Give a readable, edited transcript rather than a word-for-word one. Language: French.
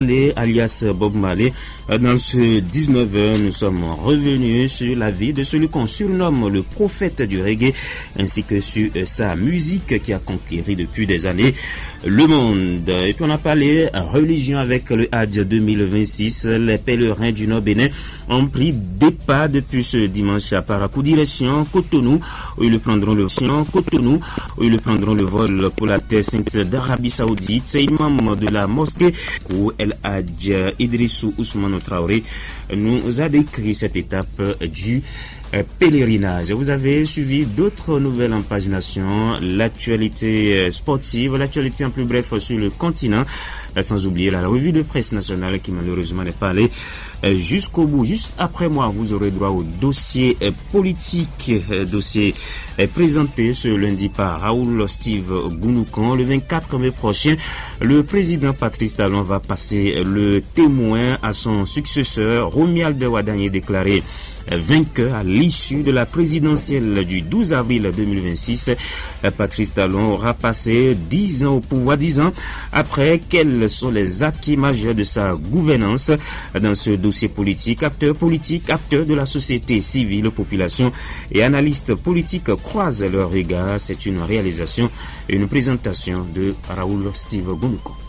alias Bob Marley. Dans ce 19h, nous sommes revenus sur la vie de celui qu'on surnomme le prophète du reggae, ainsi que sur sa musique qui a conquéri depuis des années le monde. Et puis on a parlé religion avec le Hajj 2026. Les pèlerins du Nord Bénin ont pris des pas depuis ce dimanche à Parakou, direction Cotonou, où ils prendront le vol pour la terre sainte d'Arabie Saoudite. C'est imam de la mosquée où El Hadj Idrissou Ousmane Traoré nous a décrit cette étape du pèlerinage. Vous avez suivi d'autres nouvelles en pagination, l'actualité sportive, l'actualité en plus bref sur le continent, sans oublier la revue de presse nationale qui malheureusement n'est pas allée jusqu'au bout. Juste après moi, vous aurez droit au dossier politique, dossier présenté ce lundi par Raoul Steve Gounoukan. Le 24 mai prochain, le président Patrice Talon va passer le témoin à son successeur. Romuald Wadagné déclaré vainqueur à l'issue de la présidentielle du 12 avril 2026. Patrice Talon aura passé 10 ans au pouvoir. 10 ans après, quels sont les acquis majeurs de sa gouvernance? Dans ce dossier politique, acteurs de la société civile, population et analystes politiques croisent leurs regards. C'est une réalisation et une présentation de Raoul Steve Gounoukan.